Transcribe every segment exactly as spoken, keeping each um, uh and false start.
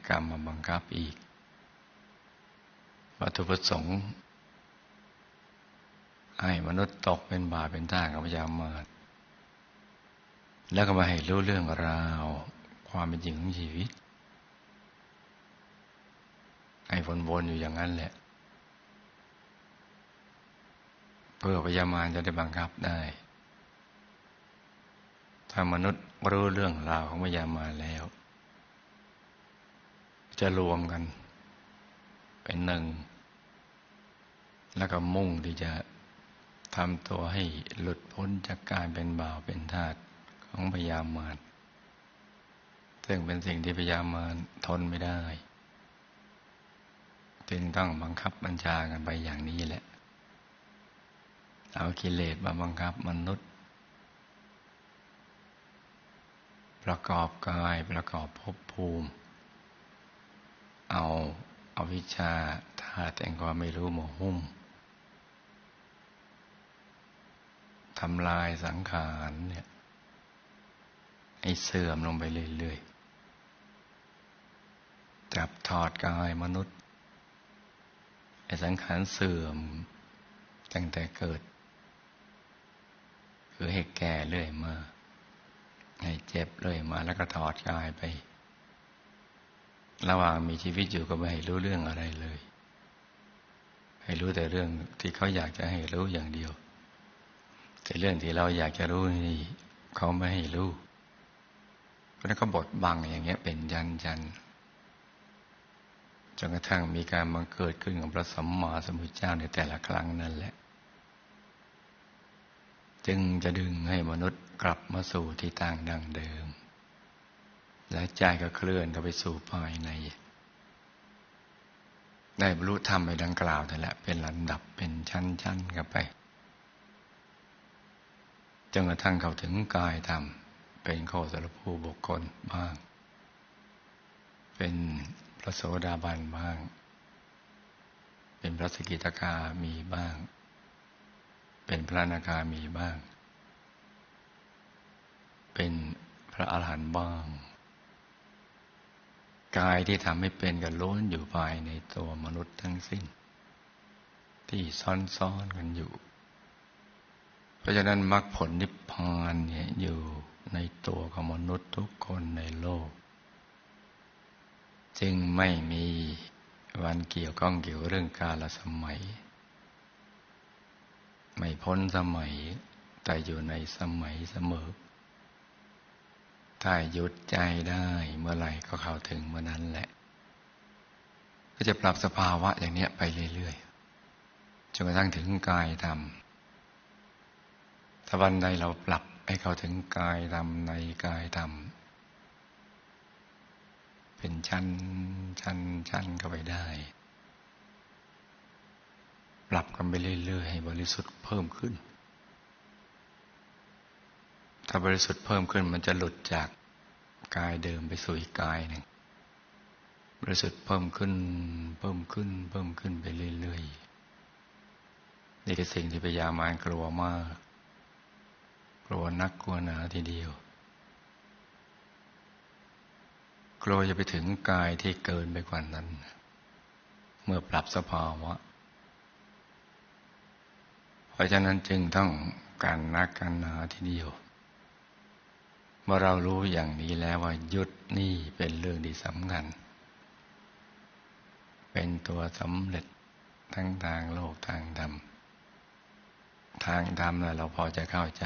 กรรมมาบังคับอีกวัตถุประสงค์ให้มนุษย์ตกเป็นบาปเป็นทาสของพยามารแล้วก็มาให้รู้เรื่องราวความเป็นจริงของชีวิตให้วนๆอยู่อย่างนั้นแหละเพื่อพยามารจะได้บังคับได้ถ้ามนุษย์รู้เรื่องราวของพยามารแล้วจะรวมกันเป็นหนึ่งแล้วก็มุ่งที่จะทำตัวให้หลุดพ้นจากการเป็นบ่าวเป็นทาสของพยามารซึ่งเป็นสิ่งที่พยามารทนไม่ได้จึงต้องบังคับบัญชากันไปอย่างนี้แหละเอากิเลสมาบังคับมนุษย์ประกอบกายประกอบภพภูมิเอาเอาวิชชาธาตุแห่งความไม่รู้มาหุ้มทำลายสังขารเนี่ยให้เสื่อมลงไปเรื่อยๆจับถอดกายมนุษย์ให้สังขารเสื่อมตั้งแต่เกิดคือให้แก่เรื่อยมาให้เจ็บเรื่อยมาแล้วก็ถอดกายไประหว่างมีชีวิตอยู่ก็ไม่ให้รู้เรื่องอะไรเลยให้รู้แต่เรื่องที่เขาอยากจะให้รู้อย่างเดียวแต่เรื่องที่เราอยากจะรู้นี่เขาไม่ให้รู้เพราะนั้นก็บดบังอย่างเงี้ยเป็นยันยันจนกระทั่งมีการบังเกิดขึ้นของพระสัมมาสัมพุทธเจ้าในแต่ละครั้งนั่นแหละจึงจะดึงให้มนุษย์กลับมาสู่ที่ตั้งดังเดิมและใจก็เคลื่อนเข้าไปสู่ภายในได้บรรลุธรรมในดังกล่าวนั่นแหละเป็นลำดับเป็นชั้นๆกันไปจนกระทั่งเข้าถึงกายธรรมเป็นโคตรภูบุคคลบ้างเป็นพระโสดาบันบ้างเป็นพระสกิทาคามีบ้างเป็นพระอนาคามีบ้างเป็นพระอรหันต์บ้างกายที่ทำให้เป็นก็ล้วนอยู่ภายในตัวมนุษย์ทั้งสิ้นที่ซ่อนๆกันอยู่เพราะฉะนั้นมรรคผลนิพพานเนี่ยอยู่ในตัวของมนุษย์ทุกคนในโลกจึงไม่มีวันเกี่ยวข้องเกี่ยวเรื่องกาลสมัยไม่พ้นสมัยแต่อยู่ในสมัยเสมอถ้าหยุดใจได้เมื่อไหร่ก็เข้าถึงเมื่อนั้นแหละก็จะปรับสภาวะอย่างนี้ไปเรื่อยๆจนกระทั่งถึงกายธรรมถ้าวันใดเราปรับให้เข้าถึงกายธรรมในกายธรรมเป็นชั้นชั้นชั้นเข้าไปได้ปรับกันไปเรื่อยๆให้บริสุทธิ์เพิ่มขึ้นถ้าบริสุทธิ์เพิ่มขึ้นมันจะหลุดจากกายเดิมไปสู่อีกกายหนึ่งบริสุทธิ์เพิ่มขึ้นเพิ่มขึ้นเพิ่มขึ้นไปเรื่อยๆนี่คือสิ่งที่พยามารกลัวมากกลัวนักกลัวหนาทีเดียวกลัวจะไปถึงกายที่เกินไปกว่านั้นเมื่อปรับสภาวะเพราะฉะนั้นจึงต้องการนักการหนาทีเดียวเมื่อเรารู้อย่างนี้แล้วว่าหยุดนี่เป็นเรื่องที่สำคัญเป็นตัวสำเร็จทั้งทางโลกทางธรรมทางธรรมเราพอจะเข้าใจ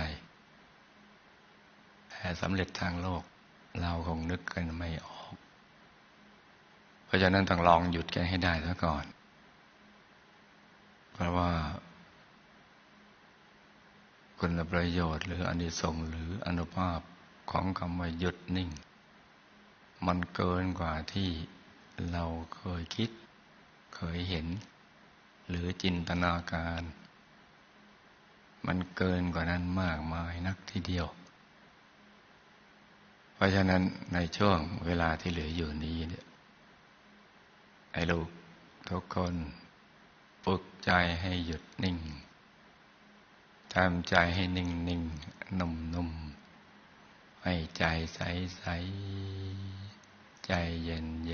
แต่สำเร็จทางโลกเราคงนึกกันไม่ออกเพราะฉะนั้นต้องลองหยุดกันให้ได้ซะก่อนเพราะว่าคุณประโยชน์หรืออานิสงส์หรืออานุภาพของคำว่าหยุดนิ่งมันเกินกว่าที่เราเคยคิดเคยเห็นหรือจินตนาการมันเกินกว่านั้นมากมายนักทีเดียวเพราะฉะนั้นในช่วงเวลาที่เหลืออยู่นี้เนี่ยให้ลูกทุกคนฝึกใจให้หยุดนิ่งทำใจให้นิ่งนิ่งนุ่มนุ่มให้ใจใสใสใจเย็น